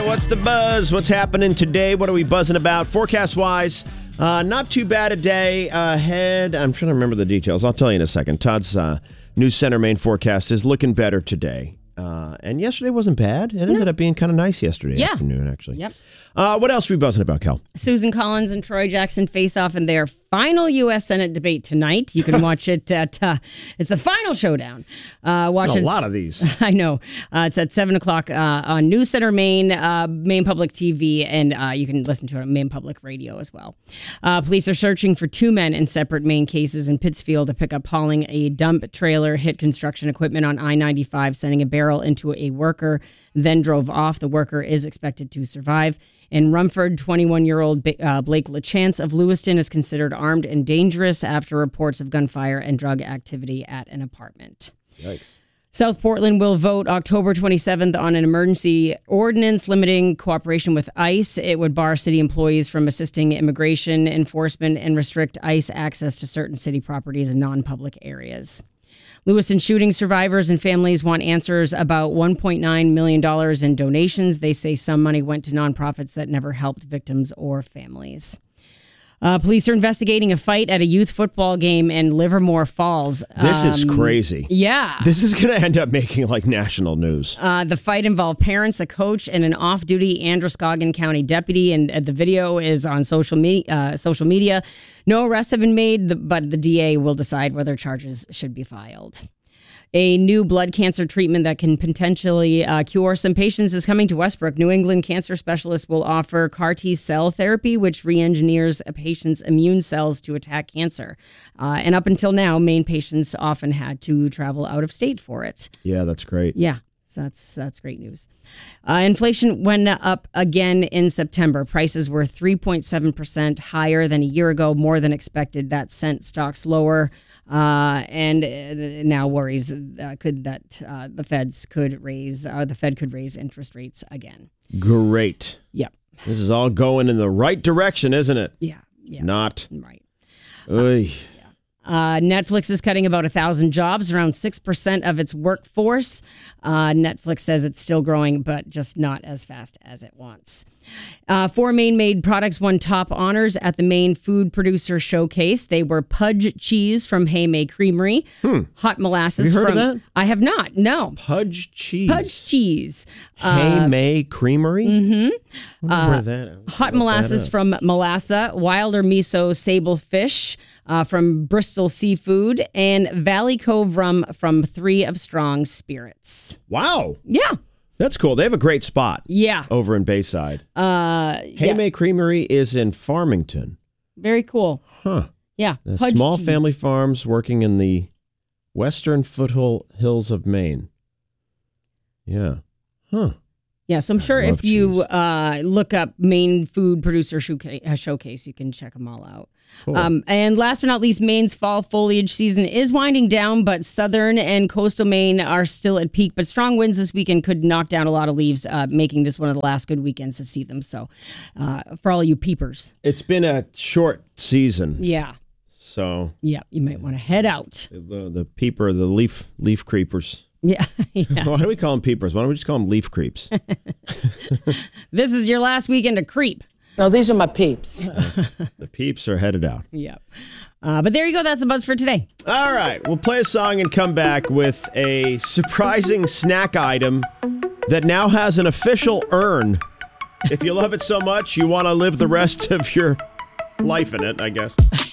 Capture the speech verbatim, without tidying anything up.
right, what's the buzz? What's happening today? What are we buzzing about? Forecast-wise, uh, not too bad a day ahead. I'm trying to remember the details. I'll tell you in a second. Todd's uh, News Center main forecast is looking better today. Uh, and yesterday wasn't bad. It ended no. up being kind of nice yesterday yeah. afternoon, actually. Yep. Uh, what else are we buzzing about, Kel? Susan Collins and Troy Jackson face off in their final U S Senate debate tonight. You can watch it at, uh, it's the final showdown. Uh, watch a it. lot of these. I know. Uh, it's at seven o'clock uh, on News Center Maine, uh, Maine Public T V, and uh, you can listen to it on Maine Public Radio as well. Uh, police are searching for two men in separate Maine cases in Pittsfield to pick up hauling a dump trailer hit construction equipment on I ninety-five, sending a barrel into a worker, then drove off. The worker is expected to survive. In Rumford, twenty-one-year-old uh, Blake LaChance of Lewiston is considered armed and dangerous after reports of gunfire and drug activity at an apartment. Yikes. South Portland will vote October twenty-seventh on an emergency ordinance limiting cooperation with ICE. It would bar city employees from assisting immigration enforcement and restrict ICE access to certain city properties and non-public areas. Lewiston shooting survivors and families want answers about one point nine million dollars in donations. They say some money went to nonprofits that never helped victims or families. Uh, police are investigating a fight at a youth football game in Livermore Falls. This um, is crazy. Yeah. This is going to end up making like national news. Uh, the fight involved parents, a coach, and an off-duty Androscoggin County deputy, and uh, the video is on social, me- uh, social media. No arrests have been made, but the D A will decide whether charges should be filed. A new blood cancer treatment that can potentially uh, cure some patients is coming to Westbrook. New England cancer specialists will offer C A R T-cell therapy, which re-engineers a patient's immune cells to attack cancer. Uh, and up until now, Maine patients often had to travel out of state for it. Yeah, that's great. Yeah. So that's that's great news. Uh, inflation went up again in September. Prices were three point seven percent higher than a year ago, more than expected. That sent stocks lower, uh, and uh, now worries uh, could that uh, the Feds could raise uh, the Fed could raise interest rates again. Great. Yep. This is all going in the right direction, isn't it? Yeah. Yeah. Not. Right. Oy. Uh, Netflix is cutting about one thousand jobs, around six percent of its workforce. Uh, Netflix says it's still growing, but just not as fast as it wants. Uh, four Maine-made products won top honors at the Maine Food Producer Showcase. They were Pudge cheese from Hay May Creamery, hmm. hot molasses have you heard from... of that? I have not, no. Pudge cheese. Pudge cheese. Hay Uh, May Creamery? Mm-hmm. Uh, that, hot molasses from Melassa, Wilder Miso Sable Fish uh, from Bristol Seafood, and Valley Cove Rum from Three of Strong Spirits. Wow. Yeah. That's cool. They have a great spot. Yeah. Over in Bayside. Uh, Hay yeah. May Creamery is in Farmington. Very cool. Huh. Yeah. The Pudge small cheese. family farms working in the western foothills of Maine. Yeah. Huh. Yeah, so I'm sure I love if you cheese. uh, look up Maine Food Producer Showca- uh, Showcase, you can check them all out. Cool. Um, and last but not least, Maine's fall foliage season is winding down, but southern and coastal Maine are still at peak. But strong winds this weekend could knock down a lot of leaves, uh, making this one of the last good weekends to see them. So uh, for all you peepers. It's been a short season. Yeah. So Yeah, you might want to head out. the, the peeper, the leaf leaf creepers. Yeah. yeah. Why do we call them peepers? Why don't we just call them leaf creeps? This is your last weekend to creep. No, these are my peeps. The peeps are headed out. Yeah. Uh, but there you go. That's the buzz for today. All right. We'll play a song and come back with a surprising snack item that now has an official urn. If you love it so much, you want to live the rest of your life in it, I guess.